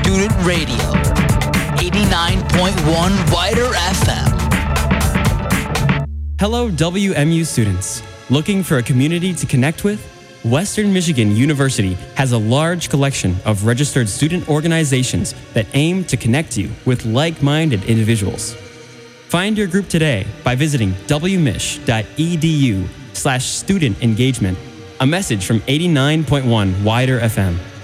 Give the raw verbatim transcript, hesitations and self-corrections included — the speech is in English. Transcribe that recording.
Student Radio, eighty-nine point one Wider F M. Hello, W M U students. Looking for a community to connect with? Western Michigan University has a large collection of registered student organizations that aim to connect you with like-minded individuals. Find your group today by visiting wmich.edu slash student engagement. A message from eighty-nine point one Wider F M.